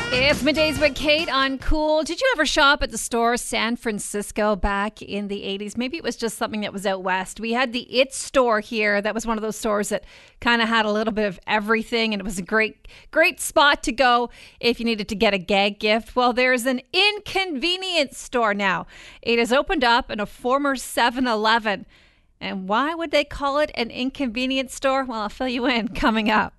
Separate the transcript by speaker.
Speaker 1: It's Middays with Kate on Cool. Did you ever shop at the store San Francisco back in the 80s? Maybe it was just something that was out west. We had the It store here. That was one of those stores that kind of had a little bit of everything, and it was a great spot to go if you needed to get a gag gift. Well, there's an inconvenience store now. It has opened up in a former 7-Eleven. And why would they call it an inconvenience store? Well, I'll fill you in coming up.